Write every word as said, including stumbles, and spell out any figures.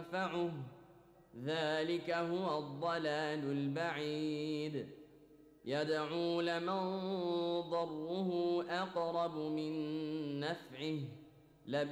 ينفعه ذلك هو الضلال البعيد يدعو لمن ضره أقرب من نفعه